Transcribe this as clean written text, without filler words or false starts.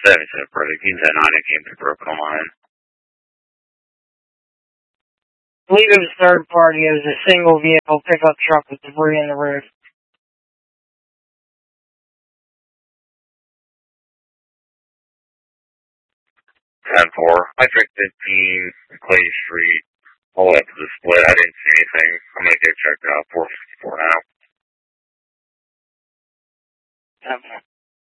7 project. He's at 9 and came to broken line. I believe it was third party. It was a single vehicle pickup truck with debris in the roof. 10-4. I took 15 Clay Street all the way up to the split. I didn't see anything. I'm going to get checked out. 454 now. 10-4.